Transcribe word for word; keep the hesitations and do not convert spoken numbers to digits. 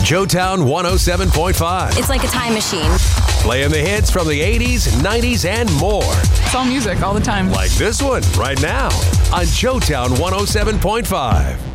Joetown one oh seven point five. It's like a time machine. Playing the hits from the eighties, nineties, and more. It's all music all the time. Like this one right now on Joetown one oh seven point five.